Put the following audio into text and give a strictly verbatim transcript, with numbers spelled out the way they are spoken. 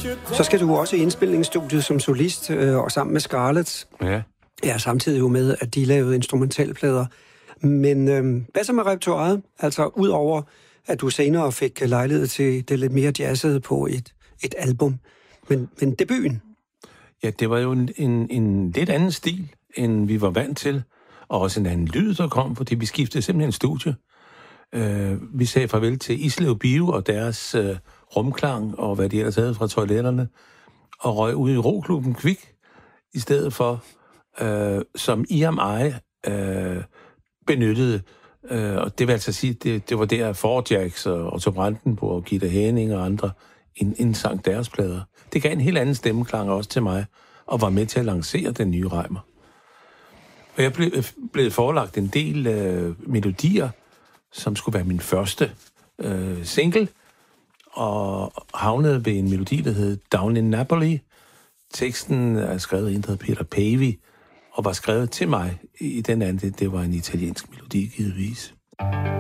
Så skal du også i indspilningsstudiet som solist, øh, og sammen med Scarlett. Ja. Ja, samtidig jo med, at de lavede instrumentalplader. Men øh, hvad så med repertoiret? Altså, ud over at du senere fik lejlighed til det lidt mere jazzede på et, et album. Men, men debuten? Ja, det var jo en, en, en lidt anden stil, end vi var vant til. Og også en anden lyd, der kom, fordi vi skiftede simpelthen studie. Uh, vi sagde farvel til Islev Bio og deres uh, rumklang, og hvad de ellers havde fra toiletterne, og røg ud i roklubben Kvik, i stedet for, uh, som I M I uh, benyttede. Uh, og det vil altså sige, det, det var der Forjax og Otto Brandenburg og Gitte Henning og andre indsang deres plader. Det gav en helt anden stemmeklang også til mig, og var med til at lancere den nye Reimer. Og jeg blev, blev forelagt en del øh, melodier, som skulle være min første øh, single, og havnede ved en melodi, der hed Down in Napoli. Teksten er skrevet af en, der hedder Peter Pavi, og var skrevet til mig i den anden. Det var en italiensk melodi, givetvis.